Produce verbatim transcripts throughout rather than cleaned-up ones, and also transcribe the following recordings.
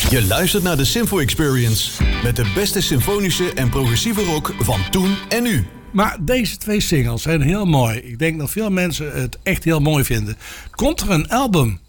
Je luistert naar de Sinfo Experience. Met de beste symfonische en progressieve rock van toen en nu. Maar deze twee singles zijn heel mooi. Ik denk dat veel mensen het echt heel mooi vinden. Komt er een album?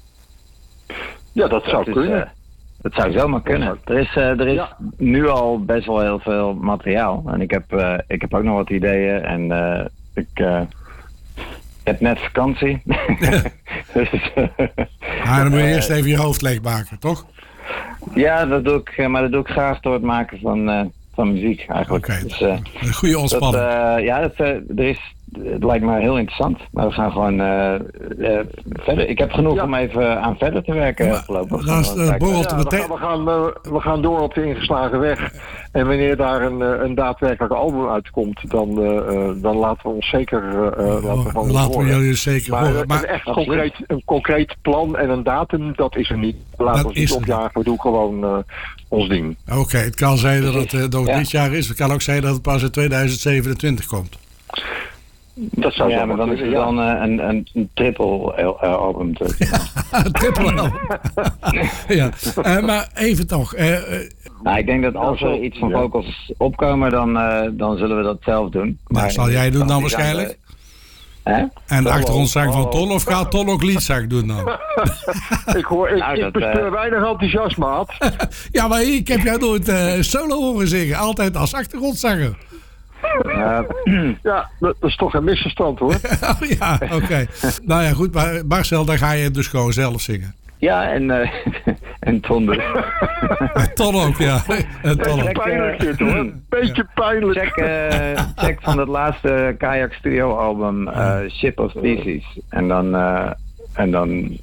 Ja, dat zou dat kunnen. Is, uh, dat zou zomaar kunnen. Er is, uh, er is ja. nu al best wel heel veel materiaal. En ik heb, uh, ik heb ook nog wat ideeën. En uh, ik... Uh, Ik heb net vakantie. dus, uh, ah, dan moet je eerst even je hoofd leegmaken, toch? Ja, dat doe ik, maar dat doe ik graag door het maken van, uh, van muziek eigenlijk. Oké, okay. dus, uh, een goede ontspanning. Dat, uh, ja, dat, uh, er is, het lijkt me heel interessant. Maar we gaan gewoon uh, uh, verder. Ik heb genoeg ja. om even aan verder te werken ja, voorlopig. Dat is, uh, borrelt ja, we, gaan, we, gaan, uh, we gaan door op de ingeslagen weg. En wanneer daar een, een daadwerkelijk album uitkomt, dan, uh, dan laten we ons zeker uh, oh, laten we van laten we jullie zeker maar, horen. Maar een echt concreet, een concreet plan en een datum, dat is er niet. Laten we ons niet opjagen, we doen gewoon uh, ons ding. Oké, okay, het kan zijn dat het uh, nog ja. dit jaar is. Het kan ook zijn dat het pas in tweeduizend zevenentwintig komt. Dat zou ja, maar dan is het dan uh, een, een, een triple uh, album. Een triple album. ja, uh, maar even toch. Uh, uh, nou, ik denk dat als er iets van ja. vocals opkomen, dan, uh, dan zullen we dat zelf doen. Maar dat zal jij doen dan waarschijnlijk? De... En de achtergrondzang van Ton, of gaat Ton ook liedzang doen dan? ik hoor, ik, nou, ik bespeur uh... weinig enthousiasme, Ad. ja, maar ik heb jou nooit uh, solo horen zingen. Altijd als achtergrondzanger. Uh, ja, dat is toch een misverstand hoor. ja, oké. Okay. Nou ja, goed, maar Marcel, dan ga je dus gewoon zelf zingen. Ja, en, uh, en Ton dus. Ton ook, ja. En Ton ook. Pijnlijk dit hoor. Beetje pijnlijk. Check, uh, check van het laatste Kayak Studio album, uh, Ship of Species. En dan, uh, en dan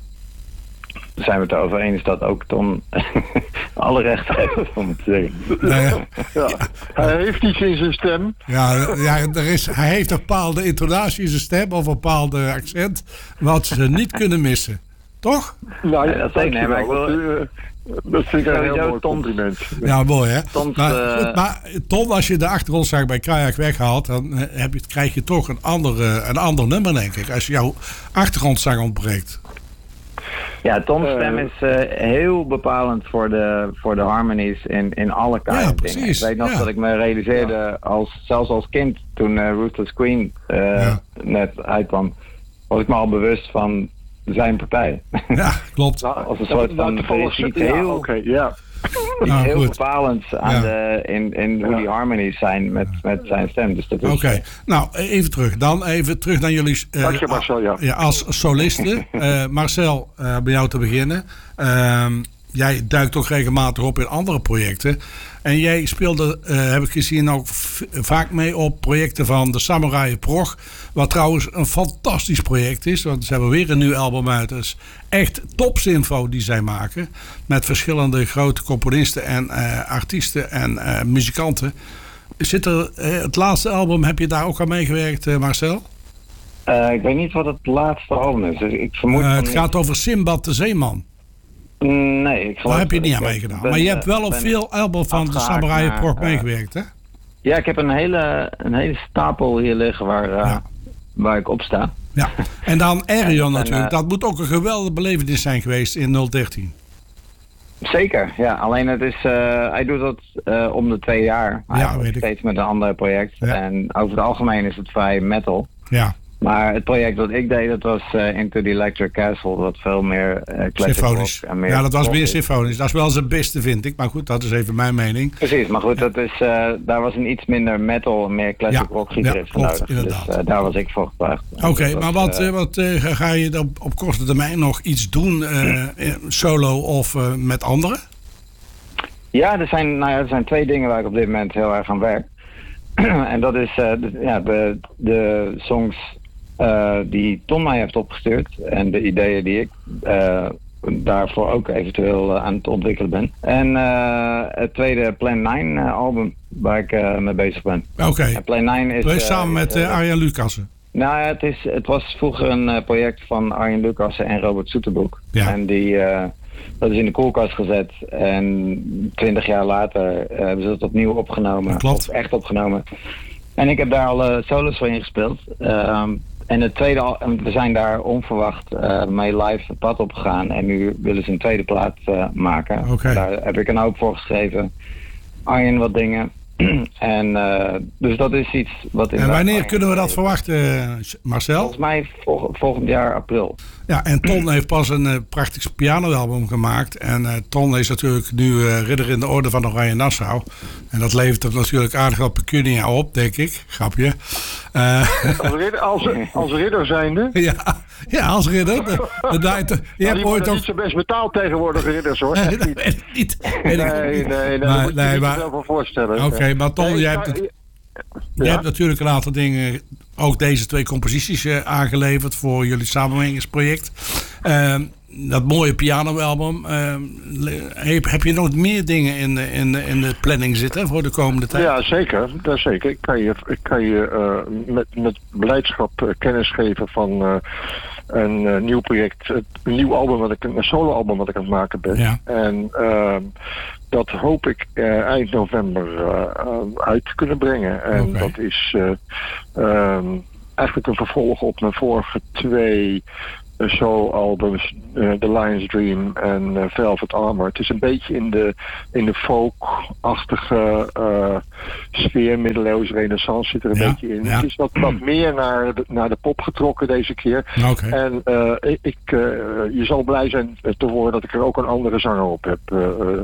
zijn we het erover eens dat ook Ton alle rechten heeft om te zeggen. Nou ja. Ja. Hij heeft iets in zijn stem. Ja, ja er is, hij heeft een bepaalde intonatie in zijn stem of een bepaalde accent wat ze niet kunnen missen. Toch? Nou ja, dat, nee, maar ik wil, dat vind ik een heel mooi compliment. Ja, mooi hè. Tons, maar, uh... goed, maar Ton, als je de achtergrondzang bij Kayak weghaalt, dan heb je, krijg je toch een, andere, een ander nummer, denk ik. Als jouw achtergrondzang ontbreekt. Ja, Tom's stem is uh, heel bepalend voor de, voor de harmonies in, in alle Kayak ja, dingen. Ik weet nog ja. dat ik me realiseerde, ja. als, zelfs als kind, toen uh, Ruthless Queen uh, ja. net uitkwam, was ik me al bewust van zijn partij. Ja, klopt. Nou, als een soort van iets heel, ja, okay, yeah. iets nou, heel bepalends aan ja. de, in, in hoe ja. die harmonies zijn met, met zijn stem. Dus Oké, okay. nou even terug. Dan even terug naar jullie uh, Dank je, Marcel, ja. Ja, als solisten. Uh, Marcel, uh, bij jou te beginnen. Uh, jij duikt ook regelmatig op in andere projecten. En jij speelde, uh, heb ik gezien, ook v- vaak mee op projecten van de Samurai Prog. Wat trouwens een fantastisch project is. Want ze hebben weer een nieuw album uit. Dat is echt topsinfo die zij maken. Met verschillende grote componisten en uh, artiesten en uh, muzikanten. Zit er, uh, het laatste album, heb je daar ook aan meegewerkt, uh, Marcel? Uh, ik weet niet wat het laatste album is. Dus ik vermoed uh, het gaat over Simbad de Zeeman. Nee, ik geloof... Daar heb je niet aan meegedaan. Ben, maar je hebt wel op veel albums van de Samurai Prog uh, meegewerkt, hè? Ja, ik heb een hele, een hele stapel hier liggen waar, uh, ja. waar ik op sta. Ja, en dan Arion natuurlijk. Uh, dat moet ook een geweldige belevenis zijn geweest in nul dertien. Zeker, ja. Alleen het is, uh, hij doet dat uh, om de twee jaar. Ja, weet ik. Steeds met een ander project. Ja. En over het algemeen is het vrij metal. Ja. Maar het project dat ik deed, dat was uh, Into the Electric Castle, wat veel meer uh, symfonisch. En meer ja, dat was meer symfonisch. Dat is wel zijn beste, vind ik. Maar goed, dat is even mijn mening. Precies, maar goed, dat is, uh, daar was een iets minder metal, meer classic ja, rock gitarist ja, voor nodig. Dus uh, daar was ik voor gevraagd. Oké, okay, maar wat, uh, wat uh, ga je op, op korte termijn nog iets doen, uh, solo of uh, met anderen? Ja, er zijn, nou ja, er zijn twee dingen waar ik op dit moment heel erg aan werk. En dat is uh, de, ja, de, de songs Uh, die Tom mij heeft opgestuurd en de ideeën die ik uh, daarvoor ook eventueel uh, aan het ontwikkelen ben. En uh, het tweede Plan nine uh, album waar ik uh, mee bezig ben. Oké. Okay. Plan nine is... Uh, samen met uh, Arjen Lucassen. Nou ja, het, is, het was vroeger een uh, project van Arjen Lucassen en Robert Soeterbroek. Ja. En die, uh, dat is in de koelkast gezet en twintig jaar later uh, hebben ze het opnieuw opgenomen. Dat klopt. Of echt opgenomen. En ik heb daar al uh, solos voor ingespeeld. Uh, en het tweede, al- en we zijn daar onverwacht uh, mee live het pad op gegaan. En nu willen ze een tweede plaat uh, maken. Okay. Daar heb ik een hoop voor geschreven. Arjen wat dingen. En uh, dus dat is iets wat... En wanneer kunnen we dat verwachten, Marcel? Volgens mij vol- volgend jaar april. Ja, en Ton heeft pas een uh, prachtig pianoalbum gemaakt. En uh, Ton is natuurlijk nu uh, ridder in de orde van Oranje Nassau. En dat levert er natuurlijk aardig wat pecunia op, denk ik. Grapje. Uh, als, ridder, als, als ridder zijnde? Ja, ja, als ridder. De, de, de, de, je nou, hebt ooit toch ook... niet zo best betaald tegenwoordig, ridders, hoor. Echt niet. Nee, niet. Nee, nee, nee, daar maar, moet je nee, niet maar, zelf voor voorstellen. Oké, okay, maar Ton, nee, jij hebt, het, ja. jij hebt natuurlijk een aantal dingen, ook deze twee composities uh, aangeleverd voor jullie samenwerkingsproject. Uh, dat mooie pianoalbum. Uh, heb, heb je nog meer dingen in de, in, de, in de planning zitten voor de komende tijd? Ja, zeker. Dat zeker. Ik kan je, ik kan je uh, met, met blijdschap uh, kennis geven van uh, een uh, nieuw project. Een nieuw album, wat ik, een soloalbum wat ik aan het maken ben. Ja. En uh, dat hoop ik uh, eind november uh, uh, uit te kunnen brengen. En okay. dat is uh, um, eigenlijk een vervolg op mijn vorige twee solo-albums, uh, The Lion's Dream en uh, Velvet Armor. Het is een beetje in de, in de folk-achtige uh, sfeer, middeleeuws, renaissance zit er een ja, beetje in. Ja. Het is wat, wat meer naar de, naar de pop getrokken deze keer. Okay. En uh, ik, uh, je zal blij zijn te horen dat ik er ook een andere zanger op heb. Uh, uh.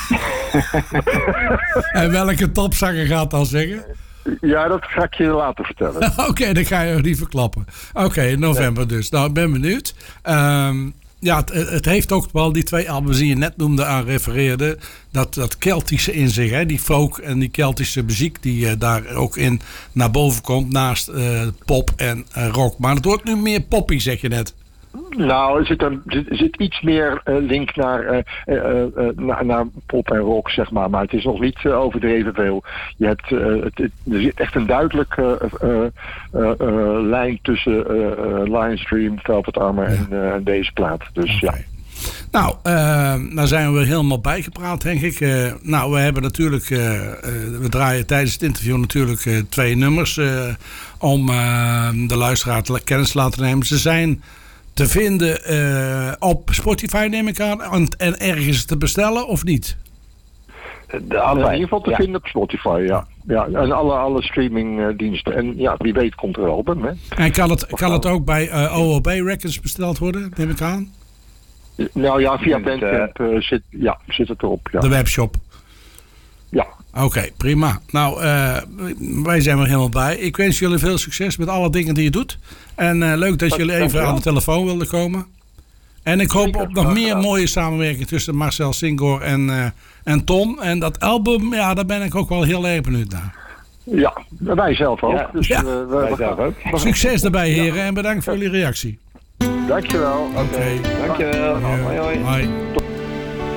En welke topzanger gaat dan zeggen? Ja, dat ga ik je later vertellen. Oké, okay, dat ga je nog niet verklappen. Oké, okay, in november ja. dus. Nou, ik ben benieuwd. Um, ja, het, het heeft ook wel die twee albums die je net noemde aan refereerde. Dat, dat Keltische in zich, hè? Die folk en die Keltische muziek die uh, daar ook in naar boven komt. Naast uh, pop en uh, rock. Maar het wordt nu meer poppy, zeg je net. Nou, er zit, een, er zit iets meer uh, link naar, uh, uh, uh, naar, naar pop en rock, zeg maar. Maar het is nog niet uh, overdreven veel. Je hebt, uh, het, het, er zit echt een duidelijke uh, uh, uh, uh, lijn tussen uh, uh, Lion's Dream, Velvet Armor en uh, deze plaat. Dus okay. ja. Nou, uh, nou zijn we helemaal bijgepraat, denk ik. Uh, nou, we hebben natuurlijk, uh, uh, we draaien tijdens het interview natuurlijk uh, twee nummers uh, om uh, de luisteraar kennis te laten nemen. Ze zijn te vinden uh, op Spotify, neem ik aan, en, en ergens te bestellen of niet? De, in ieder geval te ja. vinden op Spotify, ja. Ja, en alle, alle streamingdiensten. En ja, wie weet komt er een album, hè. En kan het, kan het ook bij uh, O O B Records besteld worden, neem ik aan? Nou ja, via Bandcamp uh, zit, ja, zit het erop, ja. De webshop? Ja. Oké, okay, prima. Nou, uh, wij zijn er helemaal bij. Ik wens jullie veel succes met alle dingen die je doet. En uh, leuk dat, dat jullie even aan de telefoon wilden komen. En ik hoop op nog meer mooie samenwerking tussen Marcel Singor en, uh, en Ton. En dat album, ja, daar ben ik ook wel heel erg benieuwd naar. Ja, wij zelf ook. Ja, dus, ja. Uh, we, wij we zelf ook. Succes daarbij, heren. En bedankt voor jullie reactie. Dankjewel. Oké. Okay. Dankjewel. Hoi. Hoi, hoi. Hoi.